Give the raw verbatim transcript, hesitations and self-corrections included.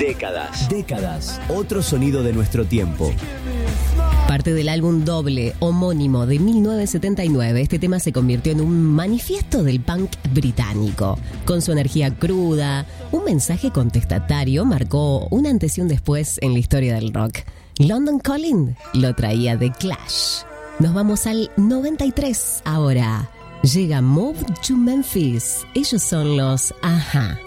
Décadas. Décadas. Otro sonido de nuestro tiempo. Parte del álbum doble homónimo de mil novecientos setenta y nueve, este tema se convirtió en un manifiesto del punk británico. Con su energía cruda, un mensaje contestatario marcó un antes y un después en la historia del rock. London Calling lo traía The Clash. Nos vamos al noventa y tres ahora. Llega Move to Memphis. Ellos son los Ajá.